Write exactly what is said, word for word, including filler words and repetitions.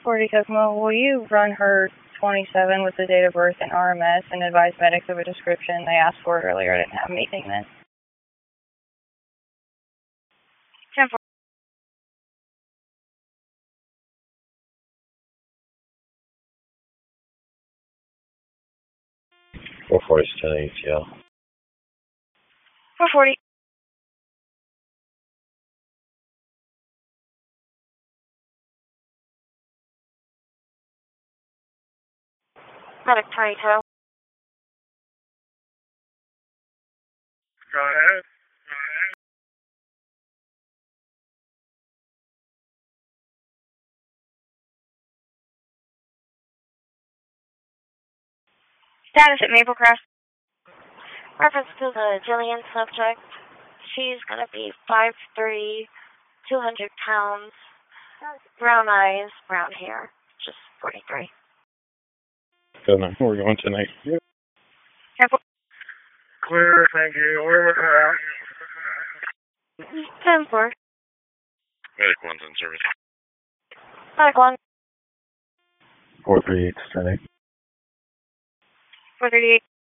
forty Kokomo, will you run her twenty-seven with the date of birth and R M S and advise medics of a description? They asked for it earlier. I didn't have anything then. ten four. four forty is ten A T L. four forty. Medic twenty-two. Go ahead. Go ahead. Status at Maplecrest. Reference to the Jillian subject. She's going to be five three, two hundred pounds, brown eyes, brown hair, just forty-three. Good night. We're going tonight. Yep. ten four. Clear, thank you. Where was that? ten four. Medic one's in service. Medic one. four thirty-eight, ten A. four thirty-eight.